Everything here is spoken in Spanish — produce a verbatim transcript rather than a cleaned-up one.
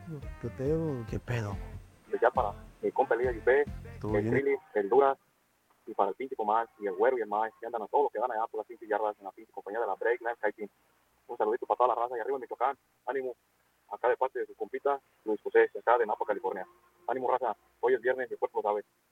¿Qué pedo? ¿Qué pedo? Pues ya para mi compa Elías Yupé, ¿Todo el bien? Trilly, el Duras, y para el pinche Comal, y el Güero y el Mae, que andan a todos los que van allá por las pinches yardas en la pinche compañía de la Break, Lance, Kaitin. Un saludito para toda la raza y arriba en Michoacán. Ánimo, acá de parte de su compita Luis José, acá de Napa, California. Ánimo, raza, hoy es viernes y el cuerpo lo sabe.